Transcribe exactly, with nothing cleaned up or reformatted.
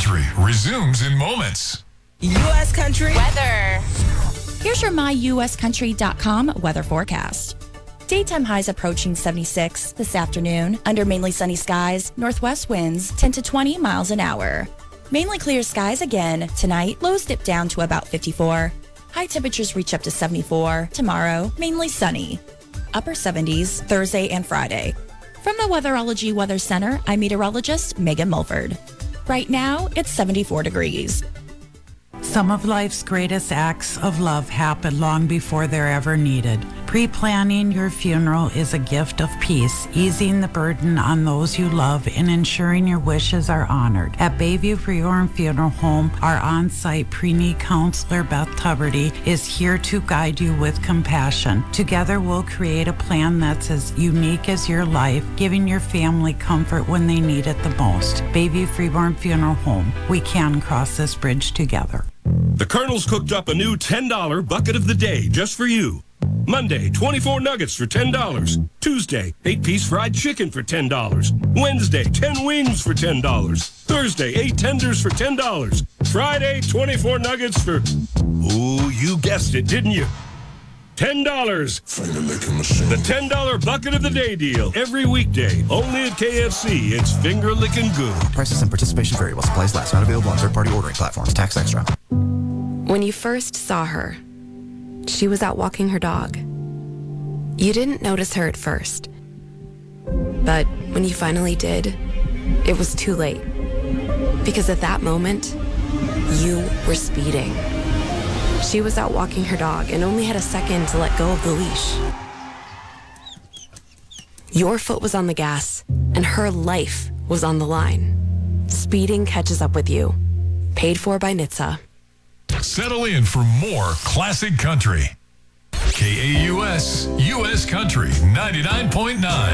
Country resumes in moments. U S Country weather. Here's your my U S country dot com weather forecast. Daytime highs approaching seventy-six this afternoon. Under mainly sunny skies, northwest winds ten to twenty miles an hour. Mainly clear skies again. Tonight, lows dip down to about fifty-four. High temperatures reach up to seventy-four. Tomorrow, mainly sunny. Upper seventies Thursday and Friday. From the Weatherology Weather Center, I'm meteorologist Megan Mulford. Right now, it's seventy-four degrees. Some of life's greatest acts of love happen long before they're ever needed. Pre-planning your funeral is a gift of peace, easing the burden on those you love and ensuring your wishes are honored. At Bayview Reorm Funeral Home, our on-site pre-need counselor, Beth Tuberty, is here to guide you with compassion. Together, we'll create a plan that's as unique as your life, giving your family comfort when they need it the most. Bayview Reorm Funeral Home. We can cross this bridge together. The Colonel's cooked up a new ten dollar bucket of the day just for you. Monday, twenty-four nuggets for ten dollars. Tuesday, eight-piece fried chicken for ten dollars. Wednesday, ten wings for ten dollars. Thursday, eight tenders for ten dollars. Friday, twenty-four nuggets for... Ooh, you guessed it, didn't you? ten dollars. The ten dollar bucket of the day deal. Every weekday. Only at K F C. It's finger licking good. Prices and participation vary while supplies last. Not available on third-party ordering platforms. Tax extra. When you first saw her, she was out walking her dog. You didn't notice her at first. But when you finally did, it was too late. Because at that moment, you were speeding. She was out walking her dog and only had a second to let go of the leash. Your foot was on the gas, and her life was on the line. Speeding catches up with you. Paid for by N H T S A. Settle in for more classic country. K A U S, U S Country ninety-nine point nine.